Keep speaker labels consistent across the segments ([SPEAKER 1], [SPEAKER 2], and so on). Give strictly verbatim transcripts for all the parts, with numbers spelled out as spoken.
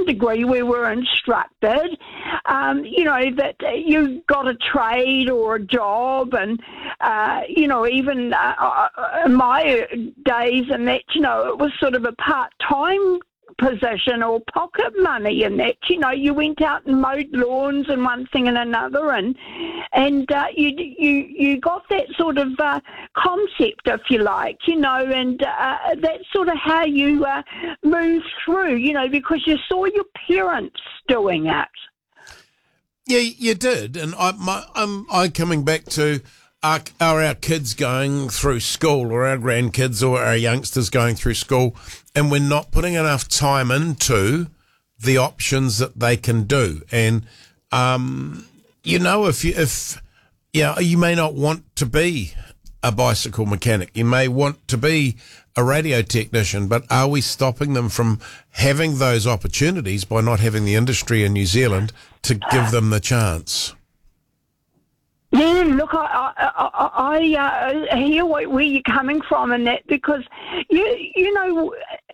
[SPEAKER 1] degree we were instructed, um, you know, that you got a trade or a job, and, uh, you know, even uh, in my days and that, you know, it was sort of a part-time position or pocket money, and that, you know, you went out and mowed lawns and one thing and another, and and uh, you you you got that sort of uh, concept, if you like, you know, and uh, that's sort of how you uh, move through, you know, because you saw your parents doing it.
[SPEAKER 2] Yeah, you did, and I, my, I'm I coming back to. Are, are our kids going through school, or our grandkids or our youngsters going through school, and we're not putting enough time into the options that they can do? And, um, you know, if you, if, yeah, you may not want to be a bicycle mechanic, you may want to be a radio technician, but are we stopping them from having those opportunities by not having the industry in New Zealand to give them the chance?
[SPEAKER 1] Yeah, look, I I, I uh, hear where you're coming from in that, because you you know,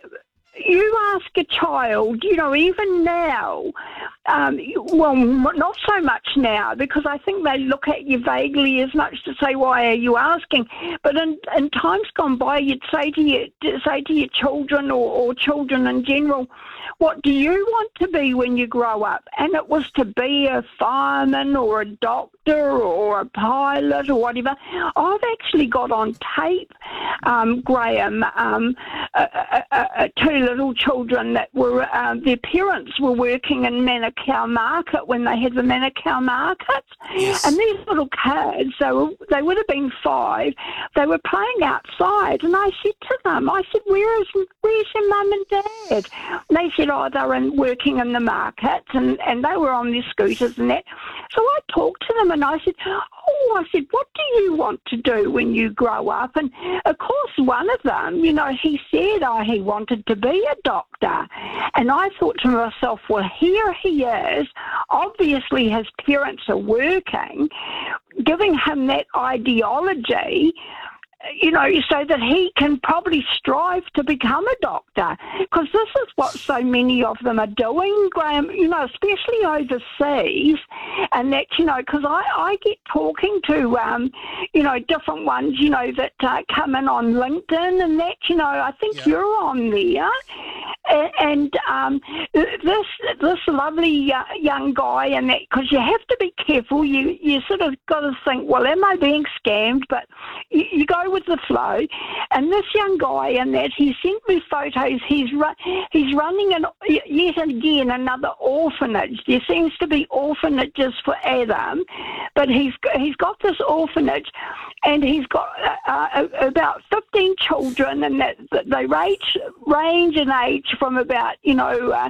[SPEAKER 1] you ask a child, you know, even now, um, well, not so much now, because I think they look at you vaguely as much to say, why are you asking? But in, in times gone by, you'd say to you, say to your children, or, or children in general, what do you want to be when you grow up? And it was to be a fireman or a doctor or a pilot or whatever. I've actually got on tape, um, Graham, um, uh, uh, uh, two little children that were, uh, their parents were working in Manukau Market when they had the Manukau Market.
[SPEAKER 2] Yes.
[SPEAKER 1] And these little kids, they, were, they would have been five, they were playing outside. And I said to them, I said, Where is, where's your mum and dad? And they said, oh, they were in, working in the markets, and, and they were on their scooters and that. So I talked to them and I said, oh, I said, what do you want to do when you grow up? And, of course, one of them, you know, he said, oh, he wanted to be a doctor. And I thought to myself, well, here he is. Obviously, his parents are working, giving him that ideology, you know, so that he can probably strive to become a doctor, because this is what so many of them are doing, Graham, you know, especially overseas, and that, you know, because I, I get talking to, um, you know, different ones, you know, that uh, come in on LinkedIn and that, you know, I think yeah. you're on there, and, and um, this this lovely uh, young guy, and that, because you have to be careful, you, you sort of got to think, well, am I being scammed? But you, you go with the flow, and this young guy, and that, he sent me photos. He's ru- he's running an yet again another orphanage. There seems to be orphanages for Adam, but he's he's got this orphanage, and he's got uh, uh, about fifteen children, and that, that they range range in age from about you know uh,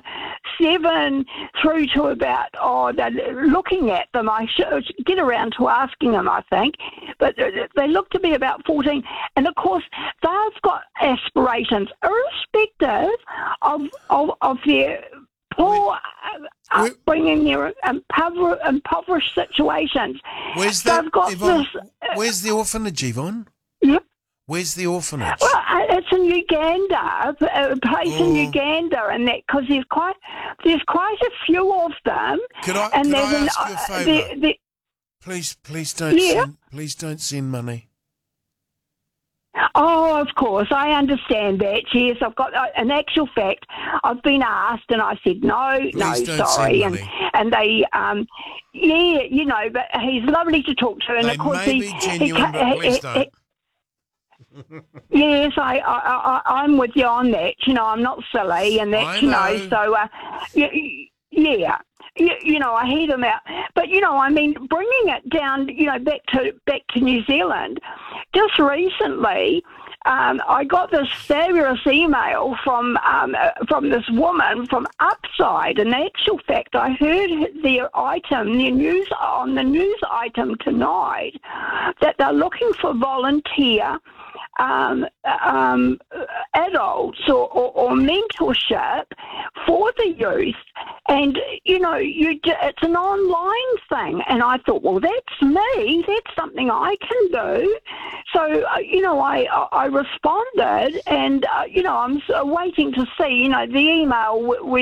[SPEAKER 1] seven through to about oh, they're looking at them. I should get around to asking them, I think, but they look to be about fourteen. And, of course, they've got aspirations, irrespective of, of, of their poor uh, upbringing, their impover- impoverished situations.
[SPEAKER 2] Where's the,
[SPEAKER 1] they've got
[SPEAKER 2] Yvonne,
[SPEAKER 1] this, uh,
[SPEAKER 2] where's the orphanage, Yvonne?
[SPEAKER 1] Yep.
[SPEAKER 2] Where's the orphanage?
[SPEAKER 1] Well, uh, it's in Uganda, a place
[SPEAKER 2] oh.
[SPEAKER 1] in Uganda, and that, because there's quite, there's quite a few of them.
[SPEAKER 2] Could I,
[SPEAKER 1] and
[SPEAKER 2] could I
[SPEAKER 1] an,
[SPEAKER 2] ask you a
[SPEAKER 1] uh,
[SPEAKER 2] favour?
[SPEAKER 1] the, the,
[SPEAKER 2] please, please don't
[SPEAKER 1] yeah.
[SPEAKER 2] send, please don't send money.
[SPEAKER 1] Oh, of course, I understand that. Yes, I've got uh, an actual fact. I've been asked, and I said no,
[SPEAKER 2] Please
[SPEAKER 1] no,
[SPEAKER 2] don't
[SPEAKER 1] sorry,
[SPEAKER 2] send
[SPEAKER 1] and
[SPEAKER 2] money.
[SPEAKER 1] and they, um, yeah, you know, but he's lovely to talk to, and
[SPEAKER 2] They
[SPEAKER 1] of course
[SPEAKER 2] may
[SPEAKER 1] he,
[SPEAKER 2] be genuine,
[SPEAKER 1] he,
[SPEAKER 2] but please
[SPEAKER 1] he,
[SPEAKER 2] don't.
[SPEAKER 1] he, yes, I, I, I, I'm with you on that. You know, I'm not silly, and that,
[SPEAKER 2] I
[SPEAKER 1] you know,
[SPEAKER 2] know.
[SPEAKER 1] so uh, yeah. yeah. You, you know, I hear them out, but you know, I mean, bringing it down, you know, back to back to New Zealand. Just recently, um, I got this fabulous email from um, uh, from this woman from Upside. In actual fact, I heard their item, their news on the news item tonight, that they're looking for volunteer um, um, adults or, or, or mentorship for the youth. And, you know, you it's an online thing. And I thought, well, that's me. That's something I can do. So, uh, you know, I I responded, and, uh, you know, I'm waiting to see, you know, the email w-